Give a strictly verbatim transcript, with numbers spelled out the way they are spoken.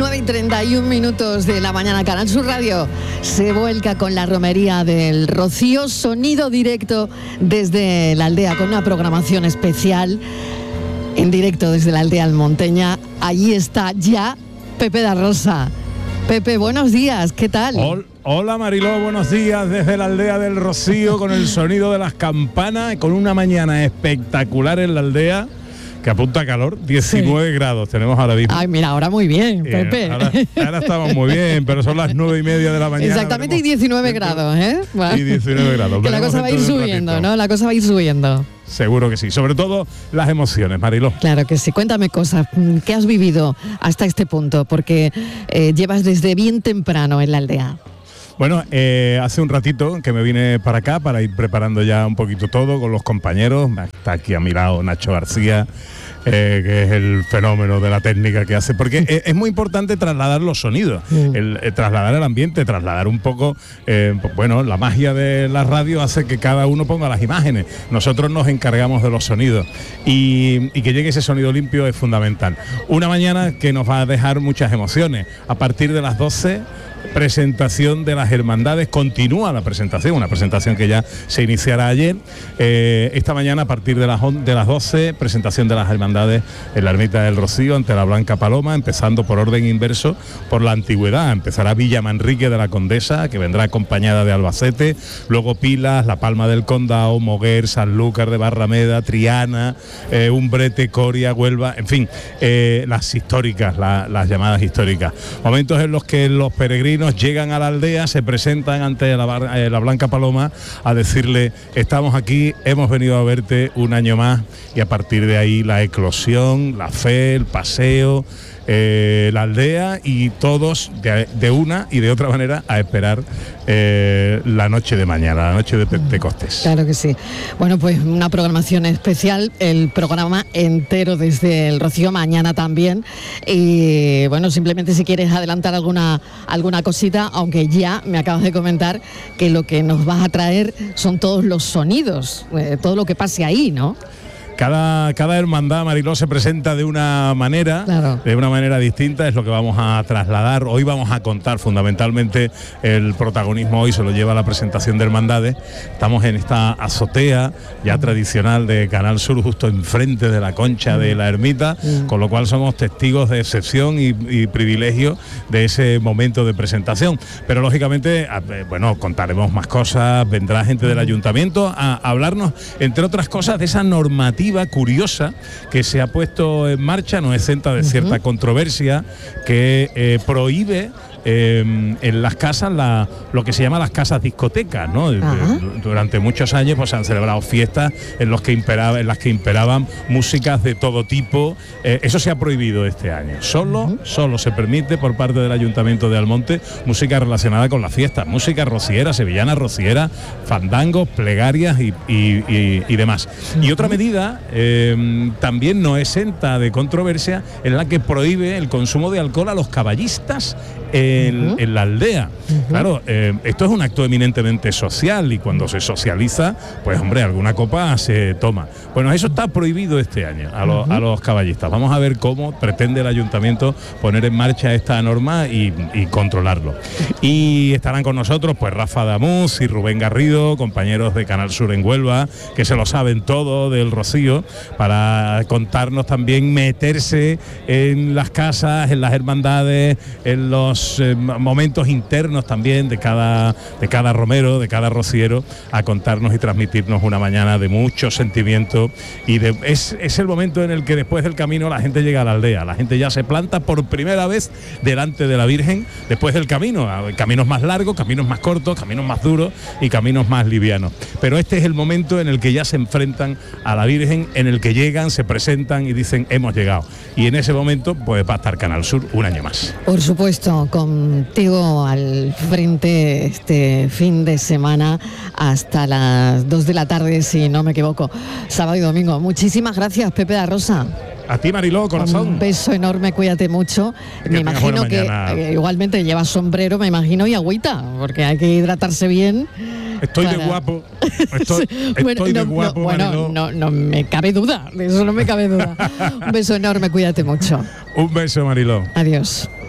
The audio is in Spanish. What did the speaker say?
nueve y treinta y un minutos de la mañana. Canal Sur Radio se vuelca con la romería del Rocío, sonido directo desde la aldea con una programación especial en directo desde la aldea almonteña. Allí está ya Pepe da Rosa. Pepe, buenos días, ¿qué tal? Hola, hola Mariló, buenos días desde la aldea del Rocío con el sonido de las campanas, con una mañana espectacular en la aldea. Que apunta a calor, diecinueve sí. grados tenemos ahora mismo. Ay, mira, ahora muy bien, bien Pepe. Ahora, ahora estamos muy bien, pero son las nueve y media de la mañana. Exactamente, y diecinueve grados, ¿eh? Bueno, y diecinueve grados. Que la cosa va a ir subiendo, ¿no? La cosa va a ir subiendo. Seguro que sí, sobre todo las emociones, Mariló. Claro que sí. Cuéntame cosas, ¿qué has vivido hasta este punto? Porque eh, llevas desde bien temprano en la aldea. Bueno, eh, hace un ratito que me vine para acá para ir preparando ya un poquito todo con los compañeros. Está aquí a mi lado Nacho García, eh, que es el fenómeno de la técnica que hace, porque es, es muy importante trasladar los sonidos, mm. el, el, trasladar el ambiente, trasladar un poco, eh, bueno, la magia de la radio hace que cada uno ponga las imágenes. Nosotros nos encargamos de los sonidos y, y que llegue ese sonido limpio es fundamental. Una mañana que nos va a dejar muchas emociones. A partir de las doce, presentación de las hermandades, continúa la presentación, una presentación que ya se iniciará ayer. Eh, esta mañana a partir de las, de las doce, presentación de las hermandades en la ermita del Rocío ante la Blanca Paloma, empezando por orden inverso por la antigüedad. Empezará Villa Manrique de la Condesa, que vendrá acompañada de Albacete, luego Pilas, La Palma del Condado, Moguer, Sanlúcar de Barrameda, Triana, eh, Umbrete, Coria, Huelva, en fin, eh, las históricas, la, las llamadas históricas. Momentos en los que los peregrinos llegan a la aldea, se presentan ante la, eh, la Blanca Paloma a decirle: estamos aquí, hemos venido a verte un año más, y a partir de ahí la eclosión, la fe, el paseo, eh, la aldea y todos de, de una y de otra manera a esperar eh, la noche de mañana, la noche de Pentecostés. Claro que sí. Bueno, pues una programación especial, el programa entero desde el Rocío, mañana también. Y bueno, simplemente si quieres adelantar alguna, alguna cosita, aunque ya me acabas de comentar que lo que nos vas a traer son todos los sonidos, eh, todo lo que pase ahí, ¿no? Cada, cada hermandad, Mariló, se presenta de una manera, claro. de una manera distinta, es lo que vamos a trasladar. Hoy vamos a contar fundamentalmente el protagonismo, hoy se lo lleva la presentación de hermandades. Estamos en esta azotea ya tradicional de Canal Sur, justo enfrente de la concha de la ermita, mm. con lo cual somos testigos de excepción y, y privilegio de ese momento de presentación. Pero lógicamente, bueno, contaremos más cosas, vendrá gente del ayuntamiento a hablarnos, entre otras cosas, de esa normativa curiosa que se ha puesto en marcha, no exenta de cierta uh-huh. controversia, que eh, prohíbe Eh, en las casas la, lo que se llama las casas discotecas, ¿no? Uh-huh. Durante muchos años pues se han celebrado fiestas en, los que imperaba, en las que imperaban músicas de todo tipo. Eh, eso se ha prohibido este año. Solo, uh-huh. solo se permite por parte del Ayuntamiento de Almonte música relacionada con las fiestas, música rociera, sevillana rociera, fandangos, plegarias y, y, y, y demás. Uh-huh. Y otra medida eh, también no exenta de controversia, en la que prohíbe el consumo de alcohol a los caballistas En, uh-huh. en la aldea. Uh-huh. Claro, eh, esto es un acto eminentemente social y cuando se socializa, pues hombre, alguna copa se toma. Bueno, eso está prohibido este año a, lo, uh-huh. a los caballistas. Vamos a ver cómo pretende el ayuntamiento poner en marcha esta norma y, y controlarlo. Y estarán con nosotros pues Rafa Damuz y Rubén Garrido, compañeros de Canal Sur en Huelva, que se lo saben todo del Rocío, para contarnos también, meterse en las casas, en las hermandades, en los Eh, momentos internos también de cada, de cada romero, de cada rociero, a contarnos y transmitirnos una mañana de mucho sentimiento. Y de, es, es el momento en el que después del camino la gente llega a la aldea, la gente ya se planta por primera vez delante de la Virgen después del camino, caminos más largos, caminos más cortos, caminos más duros y caminos más livianos. Pero este es el momento en el que ya se enfrentan a la Virgen, en el que llegan, se presentan y dicen: hemos llegado. Y en ese momento pues va a estar Canal Sur un año más. Por supuesto, contigo al frente este fin de semana hasta las dos de la tarde, si no me equivoco, sábado y domingo. Muchísimas gracias, Pepe da Rosa. A ti, Mariló, corazón. Un beso enorme, cuídate mucho. Que me imagino que eh, igualmente llevas sombrero, me imagino, y agüita, porque hay que hidratarse bien. Estoy para... de guapo. Estoy, bueno, estoy no, de guapo, no, bueno, no, no me cabe duda, de eso no me cabe duda. Un beso enorme, cuídate mucho. Un beso, Mariló. Adiós.